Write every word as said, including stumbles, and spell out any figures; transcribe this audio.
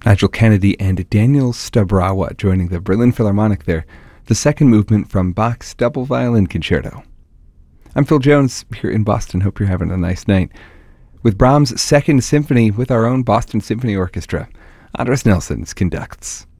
Nigel Kennedy and Daniel Stabrawa joining the Berlin Philharmonic there. The second movement from Bach's Double Violin Concerto. I'm Phil Jones here in Boston. Hope you're having a nice night. With Brahms' Second Symphony with our own Boston Symphony Orchestra, Andres Nelsons conducts.